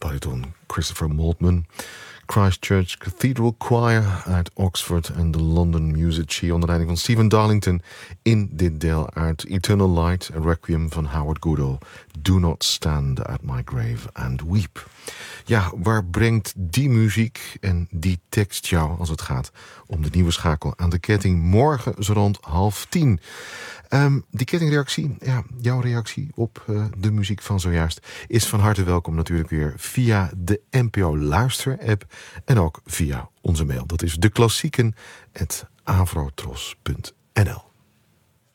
bariton Christopher Maltman. Christchurch Cathedral Choir uit Oxford en de London Music onder leiding van Stephen Darlington in dit deel uit Eternal Light, a Requiem van Howard Goodall. Do not stand at my grave and weep. Ja, waar brengt die muziek en die tekst jou als het gaat om de nieuwe schakel aan de ketting morgen zo rond 9:30? Die kettingreactie, ja, jouw reactie op de muziek van zojuist is van harte welkom natuurlijk weer via de NPO Luister-app en ook via onze mail. Dat is deklassieken@avrotros.nl.